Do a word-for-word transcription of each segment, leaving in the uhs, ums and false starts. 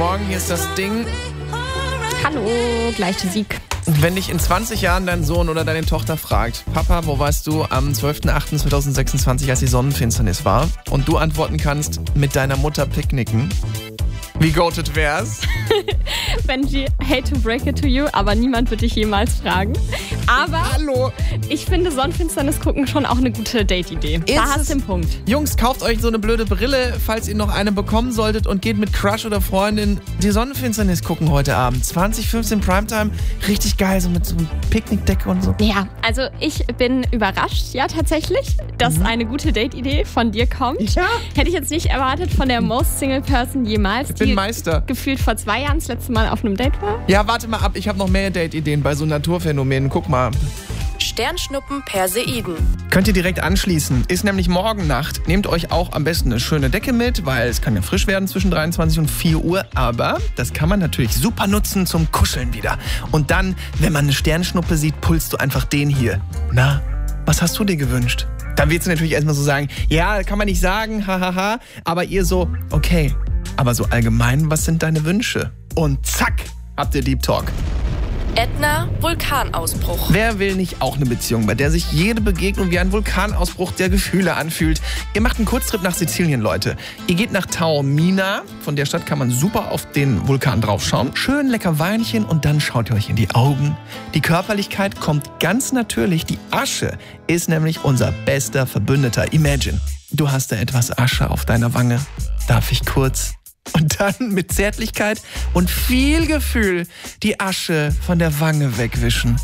Morgen, hier ist das Ding. Hallo, gleich Sieg. Wenn dich in zwanzig Jahren dein Sohn oder deine Tochter fragt, Papa, wo warst du am zwölften achten zweitausendsechsundzwanzig, als die Sonnenfinsternis war? Und du antworten kannst, mit deiner Mutter picknicken. Wie goated wär's? Benji, hate to break it to you, aber niemand wird dich jemals fragen. Aber Hallo. Ich finde Sonnenfinsternis gucken schon auch eine gute Date-Idee. Ist Da hast es- du den Punkt. Jungs, kauft euch so eine blöde Brille, falls ihr noch eine bekommen solltet und geht mit Crush oder Freundin die Sonnenfinsternis gucken heute Abend. zwanzig fünfzehn Primetime, richtig geil, so mit so einem Picknickdecke und so. Ja, also ich bin überrascht, ja tatsächlich, dass Mhm. eine gute Date-Idee von dir kommt. Ja. Hätte ich jetzt nicht erwartet von der most single person jemals, Ich bin die Meister. gefühlt vor zwei Jahren das letzte Mal auf einem Date war. Ja, warte mal ab, ich habe noch mehr Date-Ideen bei so Naturphänomenen. Guck mal. Sternschnuppen Perseiden. Könnt ihr direkt anschließen. Ist nämlich morgen Nacht. Nehmt euch auch am besten eine schöne Decke mit, weil es kann ja frisch werden zwischen dreiundzwanzig und vier Uhr. Aber das kann man natürlich super nutzen zum Kuscheln wieder. Und dann, wenn man eine Sternschnuppe sieht, pulst du einfach den hier. Na, was hast du dir gewünscht? Dann willst du natürlich erstmal so sagen, ja, kann man nicht sagen, hahaha. Aber ihr so, okay, aber so allgemein, was sind deine Wünsche? Und zack, habt ihr Deep Talk. Ätna, Vulkanausbruch. Wer will nicht auch eine Beziehung, bei der sich jede Begegnung wie ein Vulkanausbruch der Gefühle anfühlt? Ihr macht einen Kurztrip nach Sizilien, Leute. Ihr geht nach Taormina. Von der Stadt kann man super auf den Vulkan draufschauen. Schön lecker Weinchen und dann schaut ihr euch in die Augen. Die Körperlichkeit kommt ganz natürlich. Die Asche ist nämlich unser bester Verbündeter. Imagine, du hast da etwas Asche auf deiner Wange. Darf ich kurz? Und dann mit Zärtlichkeit und viel Gefühl die Asche von der Wange wegwischen.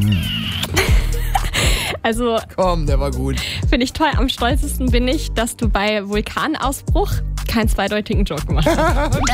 Also Komm, der war gut. finde ich toll. Am stolzesten bin ich, dass du bei Vulkanausbruch keinen zweideutigen Joke gemacht hast.